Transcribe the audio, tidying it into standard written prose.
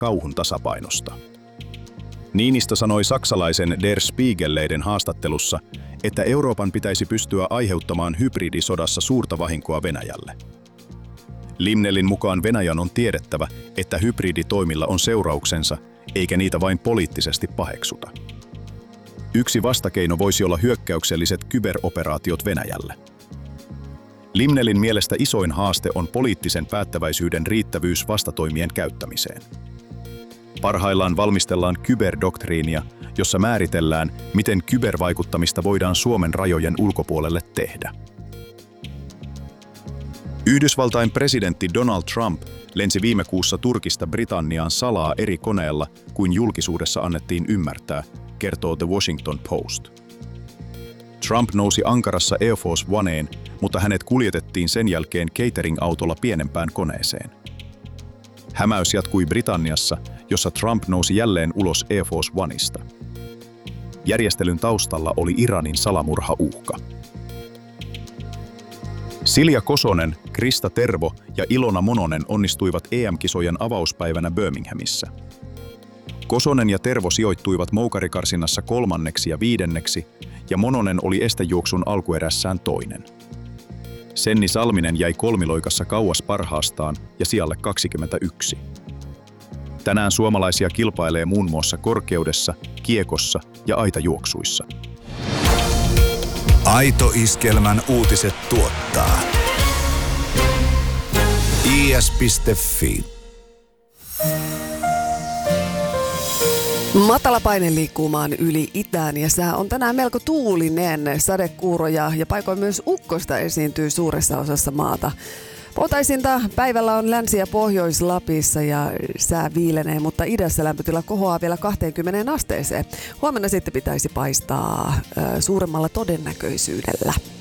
kauhun tasapainosta. Niinistö sanoi saksalaisen Der Spiegel-lehden haastattelussa, että Euroopan pitäisi pystyä aiheuttamaan hybridisodassa suurta vahinkoa Venäjälle. Limnellin mukaan Venäjän on tiedettävä, että hybriditoimilla on seurauksensa, eikä niitä vain poliittisesti paheksuta. Yksi vastakeino voisi olla hyökkäykselliset kyberoperaatiot Venäjälle. Limnellin mielestä isoin haaste on poliittisen päättäväisyyden riittävyys vastatoimien käyttämiseen. Parhaillaan valmistellaan kyberdoktriinia, jossa määritellään, miten kybervaikuttamista voidaan Suomen rajojen ulkopuolelle tehdä. Yhdysvaltain presidentti Donald Trump lensi viime kuussa Turkista Britanniaan salaa eri koneella, kuin julkisuudessa annettiin ymmärtää, kertoo The Washington Post. Trump nousi Ankarassa Air Force Oneen, mutta hänet kuljetettiin sen jälkeen catering-autolla pienempään koneeseen. Hämäys jatkui Britanniassa, jossa Trump nousi jälleen ulos Air Force Oneista. Järjestelyn taustalla oli Iranin salamurhauhka. Silja Kosonen, Krista Tervo ja Ilona Mononen onnistuivat EM-kisojen avauspäivänä Birminghamissa. Kosonen ja Tervo sijoittuivat moukarikarsinnassa 3. ja 5. ja Mononen oli estejuoksun alkuerässään 2. Senni Salminen jäi kolmiloikassa kauas parhaastaan ja sijalle 21. Tänään suomalaisia kilpailee muun muassa korkeudessa, kiekossa ja aitajuoksuissa. Aito Iskelmän uutiset tuottaa is.fi. Matala paine liikkuu maan yli itään ja sää on tänään melko tuulinen. Sadekuuroja ja paikoin myös ukkosta esiintyy suuressa osassa maata. Poutaisinta päivällä on Länsi- ja Pohjois-Lapissa ja sää viilenee, mutta idässä lämpötila kohoaa vielä 20 asteeseen. Huomenna sitten pitäisi paistaa suuremmalla todennäköisyydellä.